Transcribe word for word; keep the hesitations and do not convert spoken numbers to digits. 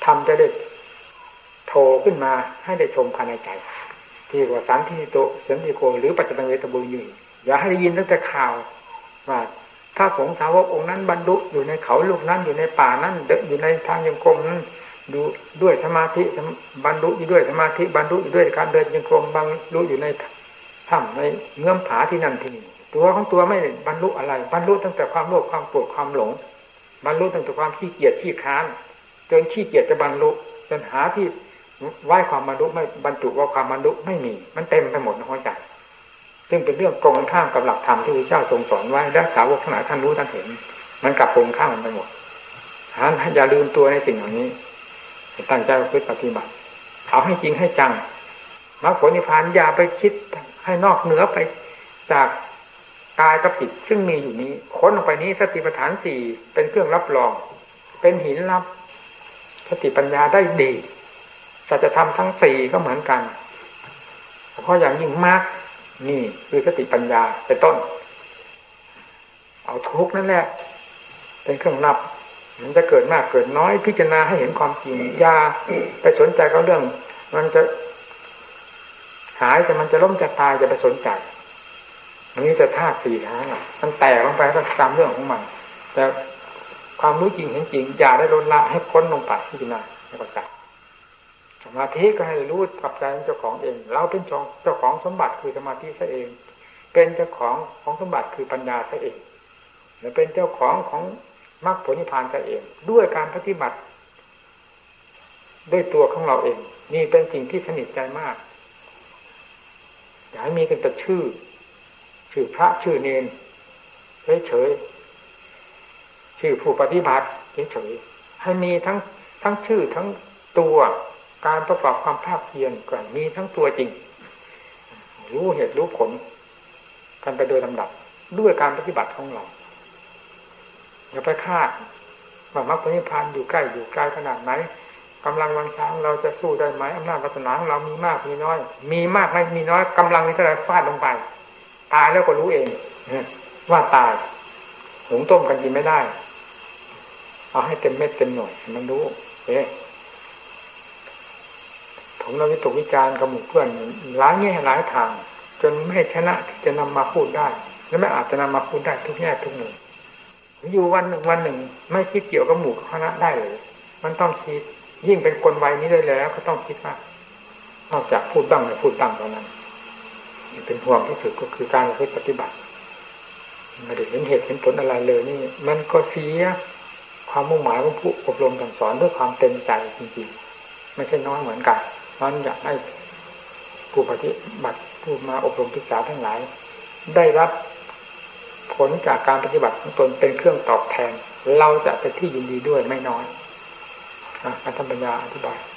ธรรมจะได้โผล่ขึ้นมาให้ได้ชมภายในใจที่ว่าสันทิโตสันติโกหรือปัจจตังเวทบุญอยู่อย่าให้ได้ยินตั้งแต่ข่าวว่าถ้าสงฆ์สาวกองค์นั้นบรรลุอยู่ในเขาลูกนั้นอยู่ในป่านั้นอยู่ในทางยังกรมนั้นดูด้วยสมาธิบรรลุอยู่ด้วยสมาธิบรรลุอยู่ด้วยการเดินยังกรมบรรลุอยู่ในถ้ำในเงื่อมผาที่นั่นที่นี่ตัวของตัวไม่บรรลุอะไรบรรลุตั้งแต่ความโลภความโกรธความหลงบรรลุตั้งแต่ความขี้เกียจขี้ค้านจนขี้เกียจจะบรรลุจนหาที่ไหว้ความบรรลุไม่บรรจุว่าความบรรลุไม่มีมันเต็มไปหมดในหัวใจซึ่งเป็นเรื่องตรงข้ามกับหลักธรรมที่พระเจ้าทรงสอนไว้และสาวกทั้งหลายท่านรู้ท่านเห็นมันกลับตรงข้ามกันไปหมดฉะนั้นอย่าลืมตัวในสิ่งเหล่านี้ตั้งใจประพฤติปฏิบัติเอาให้จริงให้จังมรรคผลนิพพานอย่าไปคิดให้นอกเหนือไปจากกายกับจิตซึ่งมีอยู่นี้ค้นออกไปนี้สติปัฏฐานสี่เป็นเครื่องรับรองเป็นหินรับสติปัญญาได้ดีสัจธรรมทั้งสี่ก็เหมือนกันเพราะอย่างยิ่งมากนี่คือสติปัญญาเป็นต้นเอาทุกนั่นแหละเป็นเครื่องนับมันจะเกิดมากเกิดน้อยพิจารณาให้เห็นความจริงอย่าไปสนใจกับเรื่องมันจะหายแต่มันจะล้มจะตายจะไปสนใจอันนี้จะธาตุสี่ทั้งนั้นมันแตกลงไปก็ตามเรื่องของมันแต่ความรู้จริงเห็นจริงอย่าได้ลดละให้พ้นลงไปพิจารณาในประการสมาธิก็ให้รู้กับใจเจ้าของเองเราเป็นเจ้าของสมบัติคือสมาธิซะเองเป็นเจ้าของของสมบัติคือปัญญาซะเองและเป็นเจ้าของของมรรคผลนิพพานซะเองด้วยการปฏิบัติด้วยตัวของเราเองนี่เป็นสิ่งที่สนิทใจมากอย่าให้มีกันแต่ชื่อชื่อพระชื่อเนรเฉยๆชื่อผู้ปฏิบัติเฉยๆให้มีทั้งทั้งชื่อทั้งตัวการประกอบความภาคเพียรก่อนมีทั้งตัวจริงรู้เหตุรู้ผลกันไปโดยลำดับด้วยการปฏิบัติของเราอย่าไปคาดว่ามรรคผลนิพพานอยู่ใกล้อยู่ไกลขนาดไหนกำลังวังช้างเราจะสู้ได้ไหมอำนาจวาสนาของเรามีมากมีน้อยมีมากไม่มีน้อยกำลังนี้เท่าไรฟาดลงไปตายแล้วก็รู้เองว่าตายหุงต้มกันกินไม่ได้เอาให้เต็มเม็ดเต็มหน่วยมันรู้เอ๊ะผมเราวิตกวิจารณ์กับหมู่เพื่อนหลายแง่หลายทางจนไม่ชนะที่จะนำมาพูดได้และไม่อาจจะนำมาพูดได้ทุกแง่ทุกมุมอยู่วันหนึ่งวันหนึ่งไม่คิดเกี่ยวกับหมู่คณะได้เลยมันต้องคิดยิ่งเป็นคนวัยนี้ได้แล้วก็ต้องคิดว่านอกจากพูดบ้างไม่พูดบ้างเท่านั้นเป็นห่วงที่สุดก็คือการปฏิบัติไม่ได้เห็นเหตุเห็นผลอะไรเลยนี่มันก็เสียความมุ่งหมายของผู้อบรมสั่งสอนด้วยความเต็มใจจริงๆไม่ใช่น้อยเหมือนกันนั้นอยากให้ผู้ปฏิบัติผู้มาอบรมศึกษาทั้งหลายได้รับผลจากการปฏิบัติของตนเป็นเครื่องตอบแทนเราจะเป็นที่ยินดีด้วยไม่น้อยอาจารย์ปัญญาอธิบาย